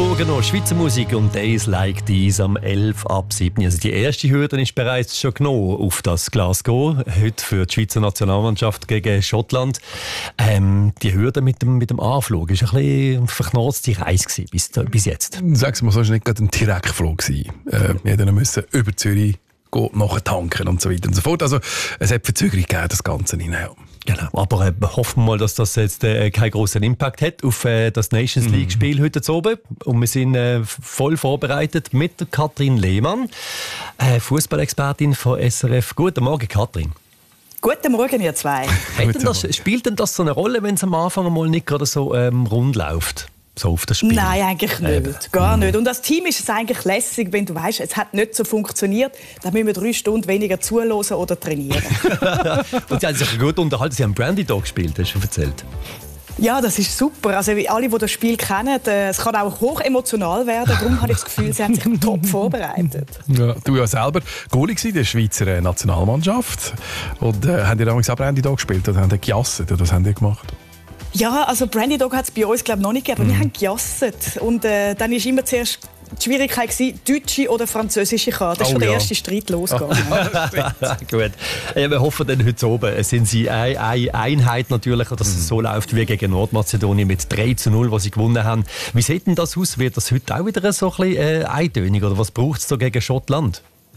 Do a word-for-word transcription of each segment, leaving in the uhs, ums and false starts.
morgen noch Schweizer Musik und Days Like These am elf ab sieben. Also die erste Hürde ist bereits schon genommen auf das Glasgow. Heute für die Schweizer Nationalmannschaft gegen Schottland. Ähm, die Hürde mit dem, mit dem Anflug war ein bisschen eine verknarzte Reise gewesen, bis, bis jetzt. Sag's mal, so war nicht gerade ein Direktflug gewesen. Äh, wir mussten über Zürich nachher tanken und so weiter und so fort. Also es hat Verzögerung gegeben, das Ganze hinein. Genau, aber äh, hoffen wir mal, dass das jetzt äh, keinen grossen Impact hat auf äh, das Nations League-Spiel mm. heute oben. Und wir sind äh, voll vorbereitet mit der Katrin Lehmann, äh, Fußballexpertin von S R F. Guten Morgen, Katrin. Guten Morgen, ihr zwei. Denn das, spielt denn das so eine Rolle, wenn es am Anfang mal nicht gerade so ähm, rund läuft? So auf das Spiel? Nein, eigentlich nicht. Eben. Gar nicht. Und als Team ist es eigentlich lässig, wenn du weißt, es hat nicht so funktioniert, dann müssen wir drei Stunden weniger zuhören oder trainieren. Und sie haben sich gut unterhalten. Sie haben Brandy Dog gespielt, hast du erzählt. Ja, das ist super. Also alle, die das Spiel kennen, es kann auch hoch emotional werden. Darum habe ich das Gefühl, sie haben sich top vorbereitet. Ja, du ja selber Goalie in der Schweizer Nationalmannschaft. Und äh, haben die damals auch Brandy Dog gespielt oder haben die gejasset? Oder was haben die gemacht? Ja, also Brandy Dog hat es bei uns glaub, noch nicht gegeben, aber mm. wir haben gejasset. Und äh, dann war immer zuerst die Schwierigkeit gewesen, deutsche oder französische Karte. Das ist oh, schon der ja. erste Streit losgegangen. Gut. Ja, wir hoffen dann heute oben sind sie eine, eine Einheit natürlich, dass es so läuft wie gegen Nordmazedonien mit drei zu null, was sie gewonnen haben. Wie sieht denn das aus? Wird das heute auch wieder so ein bisschen äh, eintönig? Oder was braucht es so gegen Schottland?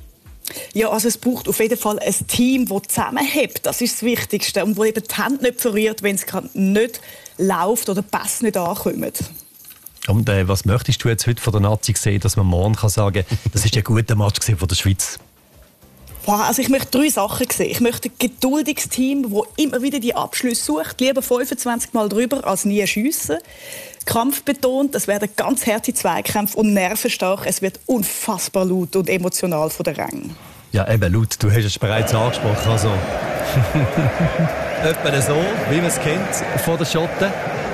Ja, also es braucht auf jeden Fall ein Team, das zusammenhält. Das ist das Wichtigste. Und wo eben die Hände nicht verliert, wenn es nicht läuft oder die Pässe nicht ankommen. Und äh, was möchtest du jetzt heute von der Nazi sehen, dass man morgen kann sagen kann, das ist ein guter Match von der Schweiz? Also ich möchte drei Sachen sehen. Ich möchte ein geduldiges Team, das immer wieder die Abschlüsse sucht. Lieber fünfundzwanzig Mal drüber als nie schiessen. Kampfbetont, es werden ganz harte Zweikämpfe und nervenstark. Es wird unfassbar laut und emotional von der Rängen. Ja, eben laut. Du hast es bereits angesprochen. Also. Etwa so, wie man es kennt von den Schotten.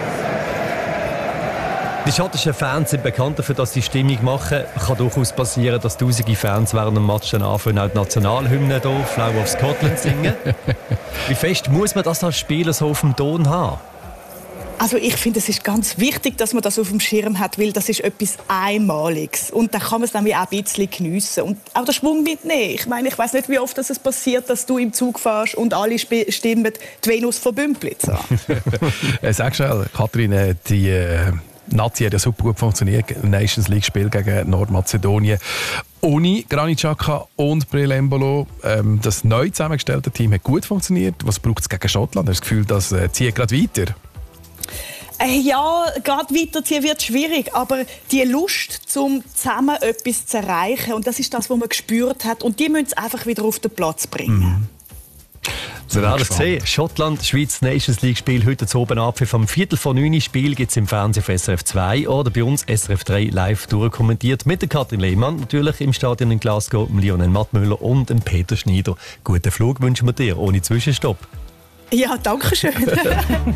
Die schottischen Fans sind bekannt dafür, dass sie Stimmung machen. Kann durchaus passieren, dass tausende Fans während dem Match dann anfangen, auch die Nationalhymne hier, Flower of Scotland, singen. Wie fest muss man das als Spieler so auf dem Ton haben? Also ich finde, es ist ganz wichtig, dass man das auf dem Schirm hat, weil das ist etwas Einmaliges. Und dann kann man es dann auch ein bisschen geniessen. Und auch den Schwung mitnehmen. Ich meine, ich weiss nicht, wie oft es passiert, dass du im Zug fährst und alle stimmen die Venus von Bümplitz an. Sag schnell, Katrin, die äh, Nazi hat ja super gut funktioniert im Nations League-Spiel gegen Nordmazedonien. Ohne Granit Xhaka und Breel Embolo. Ähm, das neu zusammengestellte Team hat gut funktioniert. Was braucht es gegen Schottland? Hast du das Gefühl, das äh, zieht gerade weiter? Ja, gerade weiterziehen wird schwierig, aber die Lust, zum zusammen etwas zu erreichen, und das ist das, was man gespürt hat, und die müssen es einfach wieder auf den Platz bringen. Mhm. Wir werden es sehen. Schottland, Schweiz, Nations League Spiel heute zu oben ab. Vom Viertel vor neun Spiel gibt es im Fernsehen auf S R F zwei oder bei uns S R F drei live durchkommentiert mit der Katrin Lehmann, natürlich im Stadion in Glasgow, Lionel Mattmüller und dem Peter Schneider. Guten Flug wünschen wir dir, ohne Zwischenstopp. Ja, danke schön.